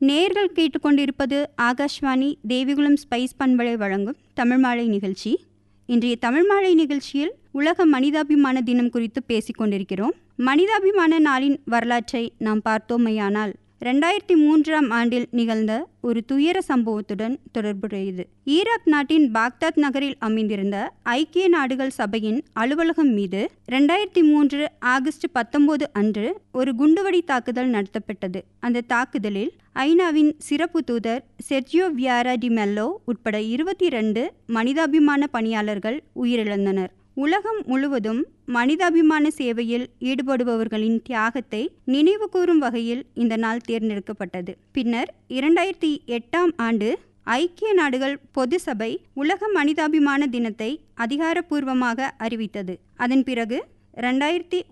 நேர்கள் கேட்டுக்கொண்டிருப்பது ஆகாஷ்வாணி தேவிகுளம் ஸ்பைஸ் பண்பலை வழங்கும் தமிழ் மாலை நிகழ்ச்சி. இன்றைய தமிழ் மாலை நிகழ்ச்சியில் உலக மனிதாபிமான தினம் குறித்து பேசிக் கொண்டிருக்கிறோம். மனிதாபிமான நாளின் வரலாற்றை நாம் பார்த்தோமையானால் 2003ஆம் ஆண்டில் நிகழ்ந்த ஒரு துயர சம்பவத்துடன் தொடர்புடையது. ஈராக் நாட்டின் பாக்தாத் நகரில் அமைந்திருந்த ஐக்கிய நாடுகள் சபையின் அலுவலகம் மீது 2003 ஆகஸ்ட் 19 அன்று ஒரு குண்டுவெடி தாக்குதல் நடத்தப்பட்டது. அந்த தாக்குதலில் ஐநாவின் சிறப்பு தூதர் செர்ஜியோ வியாரா டி மெல்லோ உட்பட 22 மனிதாபிமான பணியாளர்கள் உயிரிழந்தனர். உலகம் முழுவதும் மனிதாபிமான சேவையில் ஈடுபடுபவர்களின் தியாகத்தை நினைவு கூறும் வகையில் இந்த நாள் தேர்ந்தெடுக்கப்பட்டது. பின்னர் 2008ஆம் ஆண்டு ஐக்கிய நாடுகள் பொது சபை உலக மனிதாபிமான தினத்தை அதிகாரப்பூர்வமாக அறிவித்தது. அதன் பிறகு